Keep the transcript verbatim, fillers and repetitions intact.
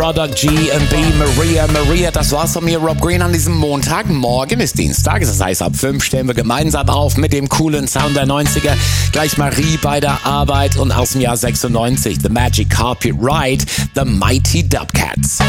Product G and B, Maria, Maria, das war's von mir, Rob Green, an diesem Montag. Morgen ist Dienstag, das heißt, ab fünf stehen wir gemeinsam auf mit dem coolen Sound der neunziger. Gleich Marie bei der Arbeit und aus dem Jahr sechsundneunzig, The Magic Carpet Ride, The Mighty Dubcats.